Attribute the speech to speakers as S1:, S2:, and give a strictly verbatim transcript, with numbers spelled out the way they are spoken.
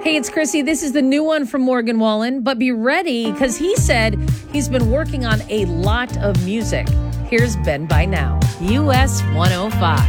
S1: Hey, it's Chrissy. This is the new one from Morgan Wallen, but be ready because he said he's been working on a lot of music. Here's Ben By Now, U S one oh five.